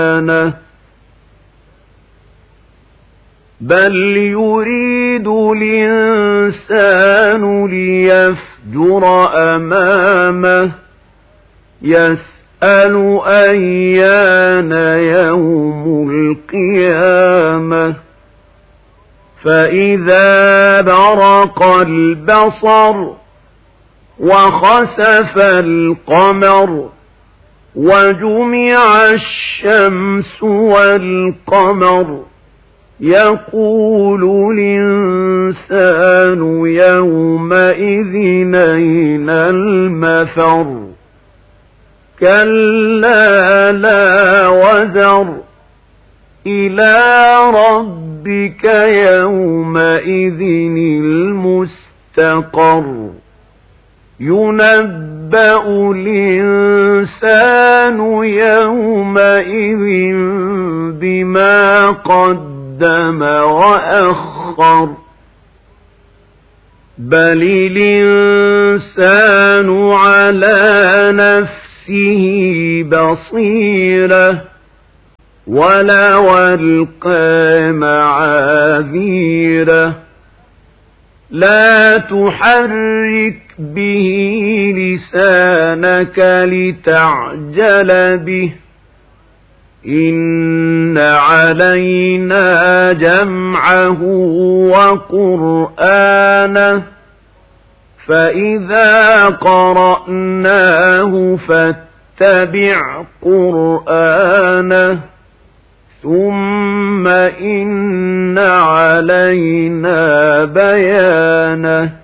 بل يريد الإنسان ليفجر أمامه يسأل أيان يوم القيامة فإذا برق البصر وخسف القمر وجمع الشمس والقمر يقول الإنسان يومئذ أين المفر كلا لا وزر إلى ربك يومئذ المستقر ينبأ الإنسان يومئذ بما قدم وأخر بل الإنسان على نفسه بصيرة ولو ألقى معاذيره لا تحرك به لسانك لتعجل به إن علينا جمعه وقرآنه فإذا قرأناه فاتبع قرآنه ثم إن علينا بيانه